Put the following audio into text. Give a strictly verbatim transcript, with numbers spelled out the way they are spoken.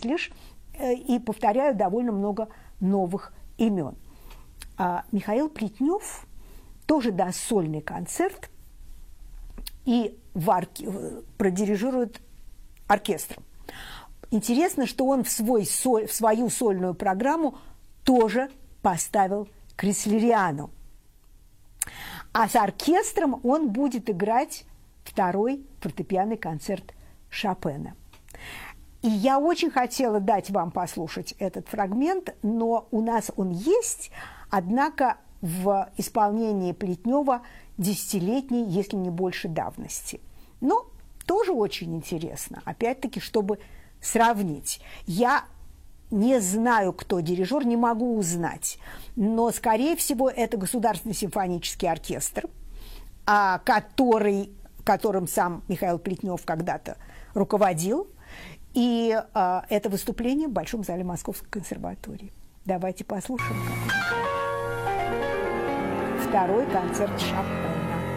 лишь, и повторяют довольно много новых имен. А Михаил Плетнев тоже даст сольный концерт и в орке... продирижирует оркестром. Интересно, что он в, свой соль... в свою сольную программу тоже поставил Креслериану. А с оркестром он будет играть второй фортепианный концерт Шопена. И я очень хотела дать вам послушать этот фрагмент, но у нас он есть, однако в исполнении Плетнева десятилетней, если не больше, давности. Но тоже очень интересно, опять-таки, чтобы сравнить. Я не знаю, кто дирижер, не могу узнать, но, скорее всего, это Государственный симфонический оркестр, который, которым сам Михаил Плетнев когда-то руководил, и а, это выступление в Большом зале Московской консерватории. Давайте послушаем. Второй концерт Шопена.